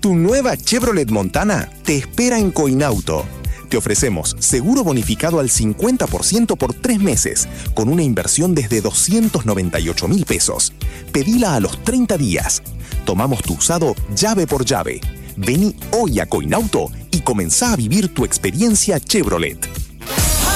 Tu nueva Chevrolet Montana te espera en Coinauto. Te ofrecemos seguro bonificado al 50% por 3 meses, con una inversión desde 298.000 pesos. Pedila a los 30 días. Tomamos tu usado llave por llave. Vení hoy a Coinauto y comenzá a vivir tu experiencia Chevrolet.